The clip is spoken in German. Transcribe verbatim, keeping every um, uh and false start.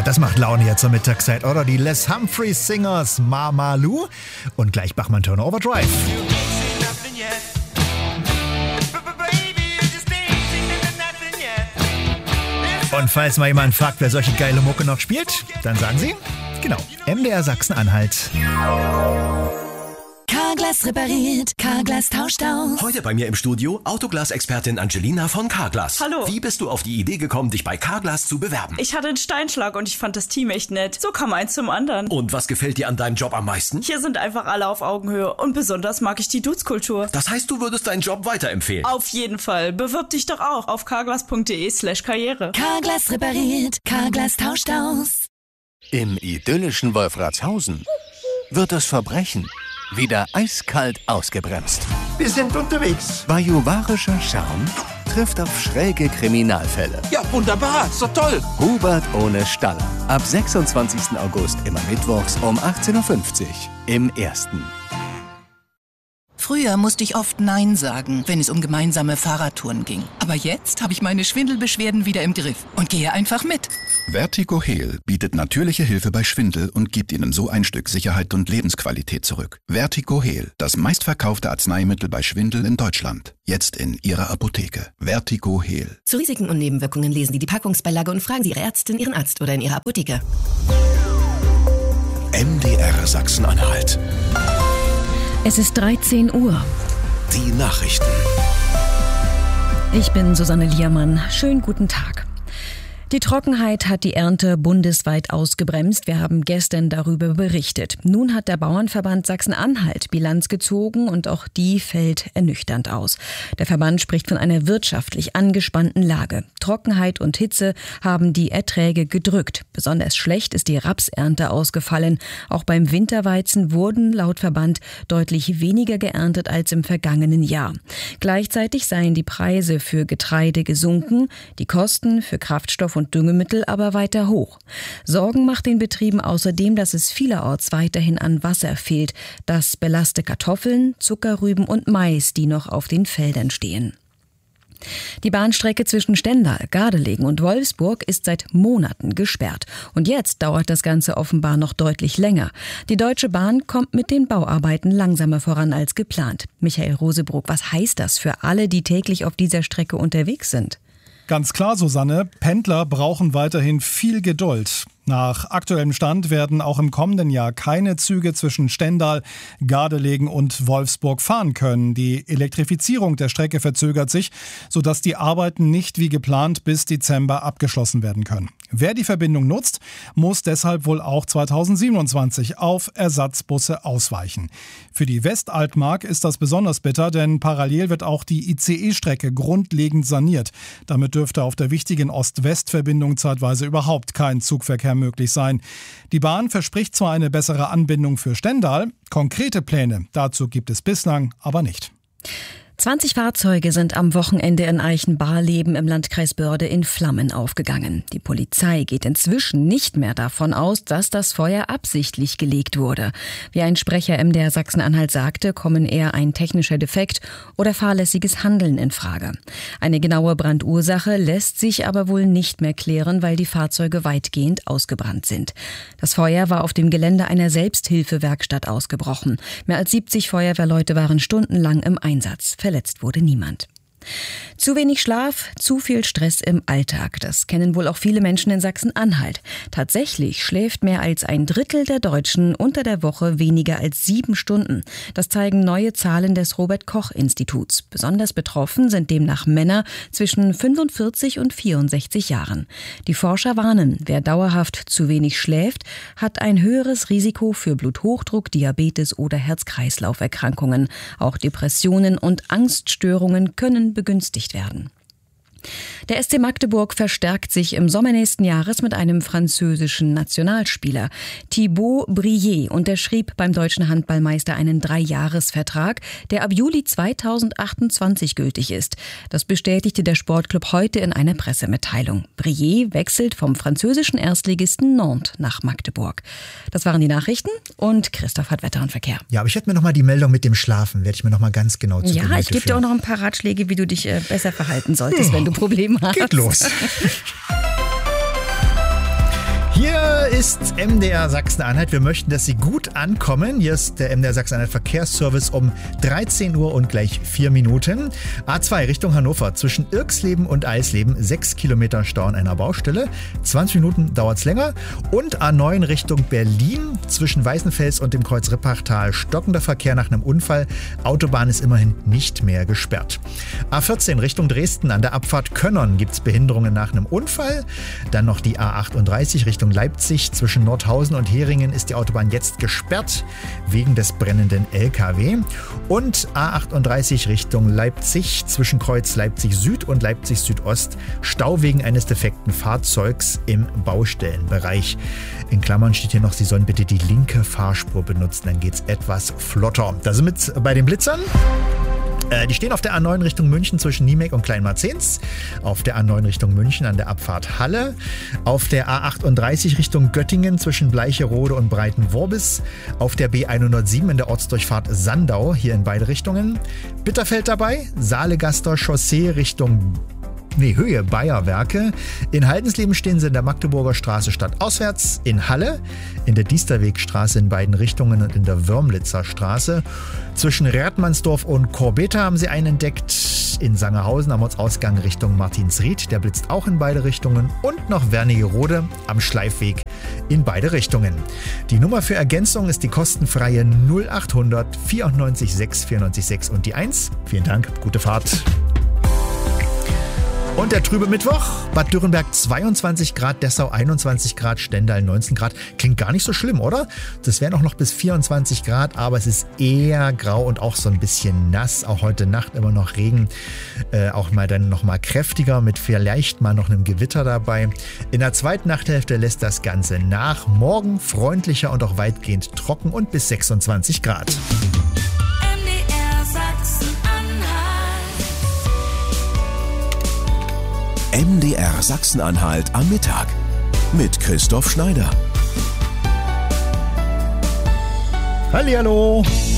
Das macht Laune jetzt zur Mittagszeit, oder? Die Les Humphreys Singers Mama Lou und gleich Bachmann Turner Overdrive. Und falls mal jemand fragt, wer solche geile Mucke noch spielt, dann sagen Sie, genau, M D R Sachsen-Anhalt. Carglass repariert, Carglass tauscht aus. Heute bei mir im Studio Autoglas-Expertin Angelina von Carglass. Hallo. Wie bist du auf die Idee gekommen, dich bei Carglass zu bewerben? Ich hatte einen Steinschlag und ich fand das Team echt nett. So kam eins zum anderen. Und was gefällt dir an deinem Job am meisten? Hier sind einfach alle auf Augenhöhe und besonders mag ich die Dudes-Kultur. Das heißt, du würdest deinen Job weiterempfehlen? Auf jeden Fall. Bewirb dich doch auch auf carglass.de slash karriere. Carglass repariert, Carglass tauscht aus. Im idyllischen Wolfratshausen wird das Verbrechen wieder eiskalt ausgebremst. Wir sind unterwegs. Bajuwarischer Charme trifft auf schräge Kriminalfälle. Ja, wunderbar, ist doch toll. Hubert ohne Staller. Ab sechsundzwanzigsten August immer mittwochs um achtzehn Uhr fünfzig im Ersten. Früher musste ich oft Nein sagen, wenn es um gemeinsame Fahrradtouren ging. Aber jetzt habe ich meine Schwindelbeschwerden wieder im Griff und gehe einfach mit. Vertigo Heal bietet natürliche Hilfe bei Schwindel und gibt Ihnen so ein Stück Sicherheit und Lebensqualität zurück. Vertigo Heal, das meistverkaufte Arzneimittel bei Schwindel in Deutschland. Jetzt in Ihrer Apotheke. Vertigo Heal. Zu Risiken und Nebenwirkungen lesen Sie die Packungsbeilage und fragen Sie Ihre Ärztin, Ihren Arzt oder in Ihrer Apotheke. M D R Sachsen-Anhalt. Es ist dreizehn Uhr. Die Nachrichten. Ich bin Susanne Liermann. Schönen guten Tag. Die Trockenheit hat die Ernte bundesweit ausgebremst. Wir haben gestern darüber berichtet. Nun hat der Bauernverband Sachsen-Anhalt Bilanz gezogen und auch die fällt ernüchternd aus. Der Verband spricht von einer wirtschaftlich angespannten Lage. Trockenheit und Hitze haben die Erträge gedrückt. Besonders schlecht ist die Rapsernte ausgefallen. Auch beim Winterweizen wurden laut Verband deutlich weniger geerntet als im vergangenen Jahr. Gleichzeitig seien die Preise für Getreide gesunken, die Kosten für Kraftstoff und Düngemittel aber weiter hoch. Sorgen macht den Betrieben außerdem, dass es vielerorts weiterhin an Wasser fehlt. Das belaste Kartoffeln, Zuckerrüben und Mais, die noch auf den Feldern stehen. Die Bahnstrecke zwischen Stendal, Gardelegen und Wolfsburg ist seit Monaten gesperrt. Und jetzt dauert das Ganze offenbar noch deutlich länger. Die Deutsche Bahn kommt mit den Bauarbeiten langsamer voran als geplant. Michael Rosebrook, was heißt das für alle, die täglich auf dieser Strecke unterwegs sind? Ganz klar, Susanne, Pendler brauchen weiterhin viel Geduld. Nach aktuellem Stand werden auch im kommenden Jahr keine Züge zwischen Stendal, Gardelegen und Wolfsburg fahren können. Die Elektrifizierung der Strecke verzögert sich, sodass die Arbeiten nicht wie geplant bis Dezember abgeschlossen werden können. Wer die Verbindung nutzt, muss deshalb wohl auch zweitausendsiebenundzwanzig auf Ersatzbusse ausweichen. Für die Westaltmark ist das besonders bitter, denn parallel wird auch die I C E-Strecke grundlegend saniert. Damit dürfte auf der wichtigen Ost-West-Verbindung zeitweise überhaupt kein Zugverkehr möglich sein. Die Bahn verspricht zwar eine bessere Anbindung für Stendal, konkrete Pläne dazu gibt es bislang aber nicht. zwanzig Fahrzeuge sind am Wochenende in Eichenbarleben im Landkreis Börde in Flammen aufgegangen. Die Polizei geht inzwischen nicht mehr davon aus, dass das Feuer absichtlich gelegt wurde. Wie ein Sprecher M D R Sachsen-Anhalt sagte, kommen eher ein technischer Defekt oder fahrlässiges Handeln in Frage. Eine genaue Brandursache lässt sich aber wohl nicht mehr klären, weil die Fahrzeuge weitgehend ausgebrannt sind. Das Feuer war auf dem Gelände einer Selbsthilfewerkstatt ausgebrochen. Mehr als siebzig Feuerwehrleute waren stundenlang im Einsatz. Verletzt wurde niemand. Zu wenig Schlaf, zu viel Stress im Alltag. Das kennen wohl auch viele Menschen in Sachsen-Anhalt. Tatsächlich schläft mehr als ein Drittel der Deutschen unter der Woche weniger als sieben Stunden. Das zeigen neue Zahlen des Robert-Koch-Instituts. Besonders betroffen sind demnach Männer zwischen fünfundvierzig und vierundsechzig Jahren. Die Forscher warnen, wer dauerhaft zu wenig schläft, hat ein höheres Risiko für Bluthochdruck, Diabetes oder Herz-Kreislauf-Erkrankungen. Auch Depressionen und Angststörungen können begünstigt werden. Der S C Magdeburg verstärkt sich im Sommer nächsten Jahres mit einem französischen Nationalspieler. Thibaut Brillet unterschrieb beim deutschen Handballmeister einen Dreijahresvertrag, der ab Juli zweitausendachtundzwanzig gültig ist. Das bestätigte der Sportclub heute in einer Pressemitteilung. Brillet wechselt vom französischen Erstligisten Nantes nach Magdeburg. Das waren die Nachrichten und Christoph hat Wetter und Verkehr. Ja, aber ich hätte mir noch mal die Meldung mit dem Schlafen, werde ich mir noch mal ganz genau zu Ja, ich gebe dir auch noch ein paar Ratschläge, wie du dich äh, besser verhalten solltest, hm. wenn du Probleme hast. Geht los. Hier ist M D R Sachsen-Anhalt. Wir möchten, dass Sie gut ankommen. Hier ist der M D R Sachsen-Anhalt Verkehrsservice um dreizehn Uhr und gleich vier Minuten. A zwei Richtung Hannover zwischen Irksleben und Eisleben. sechs Kilometer Stau an einer Baustelle. zwanzig Minuten dauert es länger. Und A neun Richtung Berlin zwischen Weißenfels und dem Kreuz Rippachtal. Stockender Verkehr nach einem Unfall. Autobahn ist immerhin nicht mehr gesperrt. A vierzehn Richtung Dresden an der Abfahrt Könnern gibt es Behinderungen nach einem Unfall. Dann noch die A achtunddreißig Richtung Leipzig. Zwischen Nordhausen und Heringen ist die Autobahn jetzt gesperrt wegen des brennenden L K W. Und A achtunddreißig Richtung Leipzig zwischen Kreuz Leipzig Süd und Leipzig Südost. Stau wegen eines defekten Fahrzeugs im Baustellenbereich. In Klammern steht hier noch, Sie sollen bitte die linke Fahrspur benutzen, dann geht's etwas flotter. Da sind wir bei den Blitzern. Die stehen auf der A neun Richtung München zwischen Niemek und Kleinmarzens, auf der A neun Richtung München an der Abfahrt Halle, auf der A achtunddreißig Richtung Göttingen zwischen Bleicherode und Breitenworbis, auf der B hundertsieben in der Ortsdurchfahrt Sandau, hier in beide Richtungen. Bitterfeld dabei, Saalegaster Chaussee Richtung Nee, Höhe Bayerwerke. In Haldensleben stehen sie in der Magdeburger Straße stadtauswärts, in Halle, in der Diesterwegstraße in beiden Richtungen und in der Wörmlitzer Straße. Zwischen Rerdmannsdorf und Korbeta haben sie einen entdeckt. In Sangerhausen am Ortsausgang Richtung Martinsried, der blitzt auch in beide Richtungen. Und noch Wernigerode am Schleifweg in beide Richtungen. Die Nummer für Ergänzung ist die kostenfreie null achthundert vierundneunzig sechs vierundneunzig sechs und die eins. Vielen Dank, gute Fahrt. Und der trübe Mittwoch, Bad Dürrenberg zweiundzwanzig Grad, Dessau einundzwanzig Grad, Stendal neunzehn Grad. Klingt gar nicht so schlimm, oder? Das wären auch noch bis vierundzwanzig Grad, aber es ist eher grau und auch so ein bisschen nass. Auch heute Nacht immer noch Regen, äh, auch mal dann noch mal kräftiger mit vielleicht mal noch einem Gewitter dabei. In der zweiten Nachthälfte lässt das Ganze nach. Morgen freundlicher und auch weitgehend trocken und bis sechsundzwanzig Grad. M D R Sachsen-Anhalt am Mittag mit Christoph Schneider. Hallihallo!